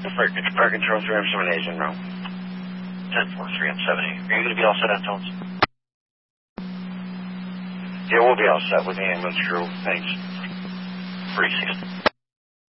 Fire control 3 I'm 7 Asian row. 10-4, 3 I'm 70. Are you going to be all set on tones? Yeah, we'll be all set with the ambulance crew. Thanks. 360.